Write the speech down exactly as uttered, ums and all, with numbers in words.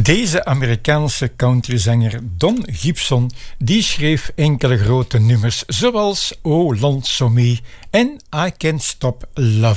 Deze Amerikaanse countryzanger Don Gibson die schreef enkele grote nummers zoals Oh Lonesome Me en I Can't Stop Loving.